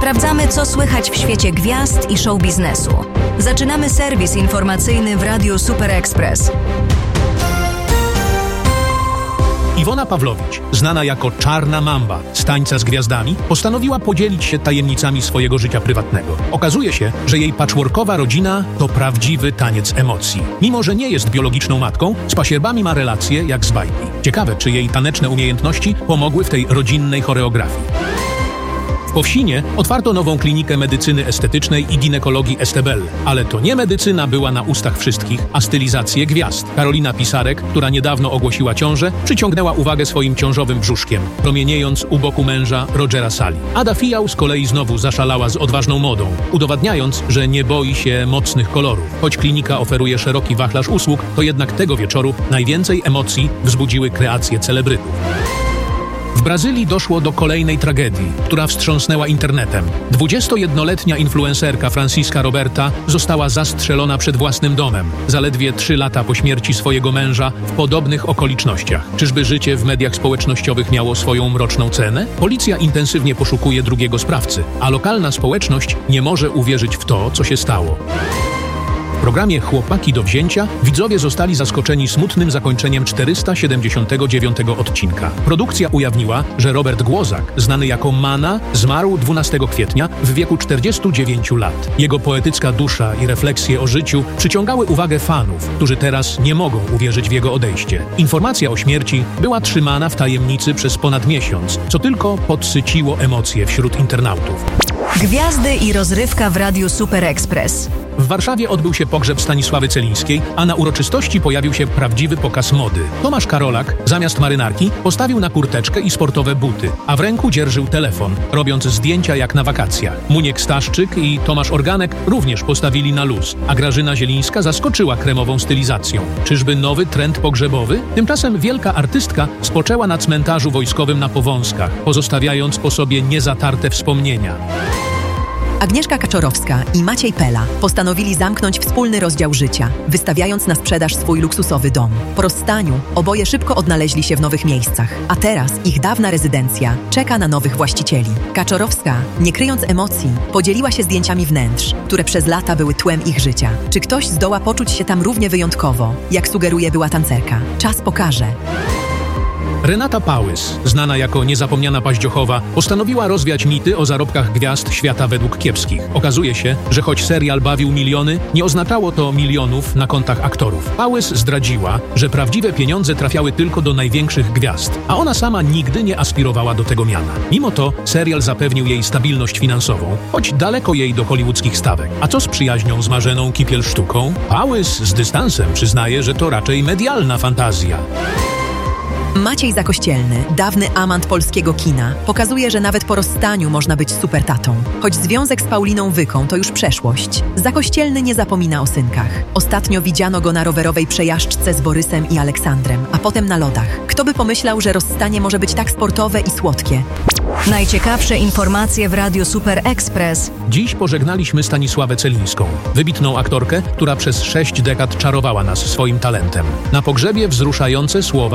Sprawdzamy, co słychać w świecie gwiazd i show biznesu. Zaczynamy serwis informacyjny w Radiu Super Express. Iwona Pawłowicz, znana jako Czarna Mamba z Tańca z Gwiazdami, postanowiła podzielić się tajemnicami swojego życia prywatnego. Okazuje się, że jej patchworkowa rodzina to prawdziwy taniec emocji. Mimo że nie jest biologiczną matką, z pasierbami ma relacje jak z bajki. Ciekawe, czy jej taneczne umiejętności pomogły w tej rodzinnej choreografii. W Powsinie otwarto nową klinikę medycyny estetycznej i ginekologii Estebel, ale to nie medycyna była na ustach wszystkich, a stylizacje gwiazd. Karolina Pisarek, która niedawno ogłosiła ciążę, przyciągnęła uwagę swoim ciążowym brzuszkiem, promieniejąc u boku męża Rogera Sali. Ada Fijał z kolei znowu zaszalała z odważną modą, udowadniając, że nie boi się mocnych kolorów. Choć klinika oferuje szeroki wachlarz usług, to jednak tego wieczoru najwięcej emocji wzbudziły kreacje celebrytów. W Brazylii doszło do kolejnej tragedii, która wstrząsnęła internetem. 21-letnia influencerka Francisca Roberta została zastrzelona przed własnym domem, zaledwie 3 lata po śmierci swojego męża w podobnych okolicznościach. Czyżby życie w mediach społecznościowych miało swoją mroczną cenę? Policja intensywnie poszukuje drugiego sprawcy, a lokalna społeczność nie może uwierzyć w to, co się stało. W programie Chłopaki do wzięcia widzowie zostali zaskoczeni smutnym zakończeniem 479 odcinka. Produkcja ujawniła, że Robert Głozak, znany jako Mana, zmarł 12 kwietnia w wieku 49 lat. Jego poetycka dusza i refleksje o życiu przyciągały uwagę fanów, którzy teraz nie mogą uwierzyć w jego odejście. Informacja o śmierci była trzymana w tajemnicy przez ponad miesiąc, co tylko podsyciło emocje wśród internautów. Gwiazdy i rozrywka w Radiu Super Express. W Warszawie odbył się pogrzeb Stanisławy Celińskiej, a na uroczystości pojawił się prawdziwy pokaz mody. Tomasz Karolak zamiast marynarki postawił na kurteczkę i sportowe buty, a w ręku dzierżył telefon, robiąc zdjęcia jak na wakacjach. Muniek Staszczyk i Tomasz Organek również postawili na luz, a Grażyna Zielińska zaskoczyła kremową stylizacją. Czyżby nowy trend pogrzebowy? Tymczasem wielka artystka spoczęła na cmentarzu wojskowym na Powązkach, pozostawiając po sobie niezatarte wspomnienia. Agnieszka Kaczorowska i Maciej Pela postanowili zamknąć wspólny rozdział życia, wystawiając na sprzedaż swój luksusowy dom. Po rozstaniu oboje szybko odnaleźli się w nowych miejscach, a teraz ich dawna rezydencja czeka na nowych właścicieli. Kaczorowska, nie kryjąc emocji, podzieliła się zdjęciami wnętrz, które przez lata były tłem ich życia. Czy ktoś zdoła poczuć się tam równie wyjątkowo, jak sugeruje była tancerka? Czas pokaże. Renata Pałys, znana jako Niezapomniana Paździochowa, postanowiła rozwiać mity o zarobkach gwiazd świata według kiepskich. Okazuje się, że choć serial bawił miliony, nie oznaczało to milionów na kontach aktorów. Pałys zdradziła, że prawdziwe pieniądze trafiały tylko do największych gwiazd, a ona sama nigdy nie aspirowała do tego miana. Mimo to serial zapewnił jej stabilność finansową, choć daleko jej do hollywoodzkich stawek. A co z przyjaźnią z Marzeną Kipiel-Sztuką? Pałys z dystansem przyznaje, że to raczej medialna fantazja. Maciej Zakościelny, dawny amant polskiego kina, pokazuje, że nawet po rozstaniu można być supertatą. Choć związek z Pauliną Wyką to już przeszłość, Zakościelny nie zapomina o synkach. Ostatnio widziano go na rowerowej przejażdżce z Borysem i Aleksandrem, a potem na lodach. Kto by pomyślał, że rozstanie może być tak sportowe i słodkie? Najciekawsze informacje w Radiu Super Express. Dziś pożegnaliśmy Stanisławę Celińską, wybitną aktorkę, która przez 6 dekad czarowała nas swoim talentem. Na pogrzebie wzruszające słowa